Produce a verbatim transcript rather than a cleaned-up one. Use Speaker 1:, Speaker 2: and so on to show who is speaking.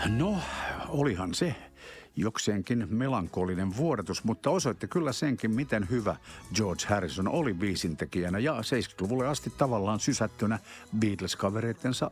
Speaker 1: No, olihan se jokseenkin melankolinen vuodatus, mutta osoitti kyllä senkin, miten hyvä George Harrison oli biisintekijänä ja seitsemänkymmentäluvulle asti tavallaan sysättynä Beatles-kavereittensa